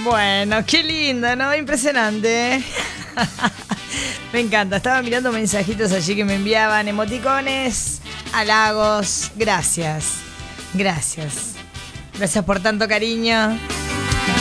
Bueno, qué lindo, ¿no? Impresionante. Me encanta. Estaba mirando mensajitos allí que me enviaban, emoticones, halagos. Gracias. Gracias. Gracias por tanto cariño.